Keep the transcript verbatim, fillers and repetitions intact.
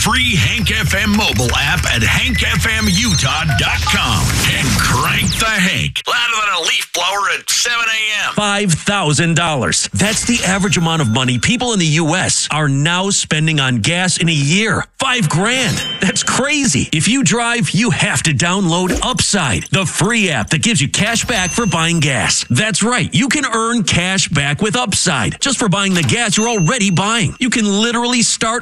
free Hank F M mobile app at hank f m utah dot com and crank the Hank. Louder than a leaf blower at seven a.m. five thousand dollars. That's the average amount of money people in the U S are now spending on gas in a year. Five grand. That's crazy. If you drive, you have to download Upside, the free app that gives you cash back for buying gas. That's right. You can earn cash back with Upside just for buying the gas you're already buying. You can literally start